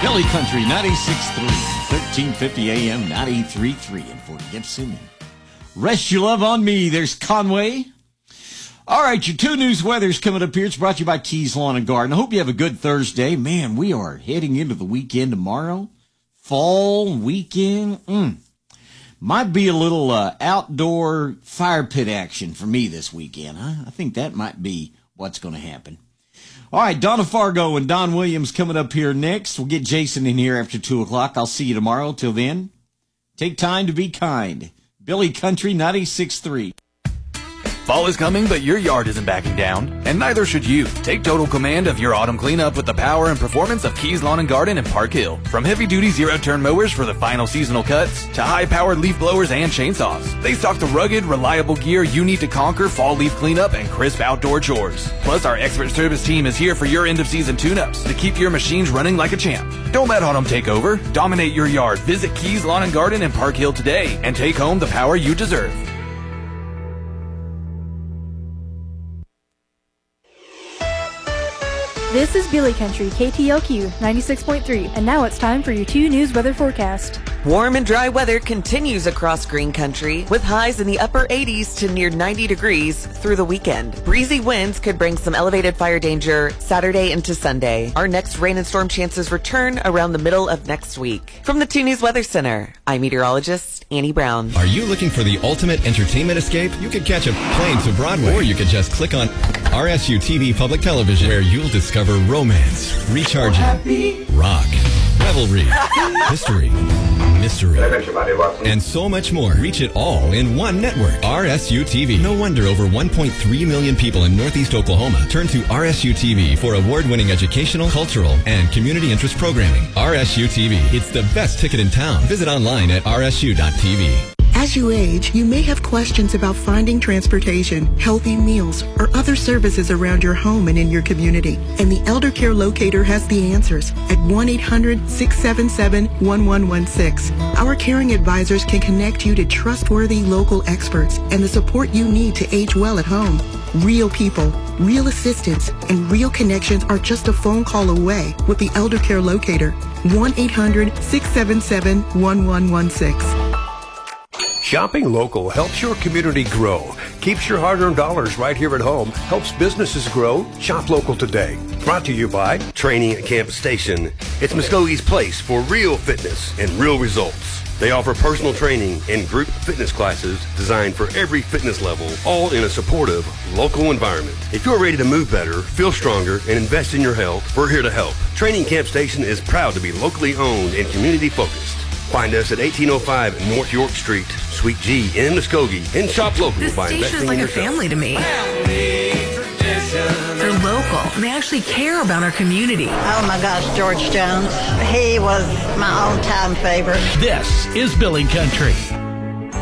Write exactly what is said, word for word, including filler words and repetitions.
Billy Country ninety-six point three, thirteen fifty A M, ninety-three point three in Fort Gibson. Rest your love on me. There's Conway. All right, your two news weather's coming up here. It's brought to you by Keys Lawn and Garden. I hope you have a good Thursday. Man, we are heading into the weekend tomorrow. Fall weekend. Mm. Might be a little uh, outdoor fire pit action for me this weekend. Huh? I think that might be what's going to happen. All right, Donna Fargo and Don Williams coming up here next. We'll get Jason in here after two o'clock. I'll see you tomorrow. Till then, take time to be kind. Billy Country ninety-six point three. Fall is coming, but your yard isn't backing down, and neither should you. Take total command of your autumn cleanup with the power and performance of Keys Lawn and Garden in Park Hill. From heavy-duty zero-turn mowers for the final seasonal cuts to high-powered leaf blowers and chainsaws, they stock the rugged, reliable gear you need to conquer fall leaf cleanup and crisp outdoor chores. Plus, our expert service team is here for your end-of-season tune-ups to keep your machines running like a champ. Don't let autumn take over. Dominate your yard. Visit Keys Lawn and Garden in Park Hill today and take home the power you deserve. This is Billy Country, K T L Q ninety-six point three, and now it's time for your two news weather forecast. Warm and dry weather continues across Green Country, with highs in the upper eighties to near ninety degrees through the weekend. Breezy winds could bring some elevated fire danger Saturday into Sunday. Our next rain and storm chances return around the middle of next week. From the two News Weather Center, I'm meteorologist Annie Brown. Are you looking for the ultimate entertainment escape? You could catch a plane to Broadway, or you could just click on R S U T V Public Television, where you'll discover romance, recharging, rock, revelry, history, mystery, and so much more. Reach it all in one network. R S U T V. No wonder over one point three million people in Northeast Oklahoma turn to R S U T V for award-winning educational, cultural, and community interest programming. R S U T V. It's the best ticket in town. Visit online at R S U dot T V. As you age, you may have questions about finding transportation, healthy meals, or other services around your home and in your community. And the Elder Care Locator has the answers at one eight hundred, six seven seven, one one one six. Our caring advisors can connect you to trustworthy local experts and the support you need to age well at home. Real people, real assistance, and real connections are just a phone call away with the Elder Care Locator. one eight hundred, six seven seven, one one one six. Shopping local helps your community grow, keeps your hard-earned dollars right here at home, helps businesses grow. Shop local today. Brought to you by Training at Campus Station. It's Muskogee's place for real fitness and real results. They offer personal training and group fitness classes designed for every fitness level, all in a supportive, local environment. If you're ready to move better, feel stronger, and invest in your health, we're here to help. Training Camp Station is proud to be locally owned and community-focused. Find us at eighteen oh five North York Street, Suite G in Muskogee, and shop local this by station's investing like in a yourself. family to me. They're local, and they actually care about our community. Oh my gosh, George Jones. He was my all-time favorite. This is Billy Country.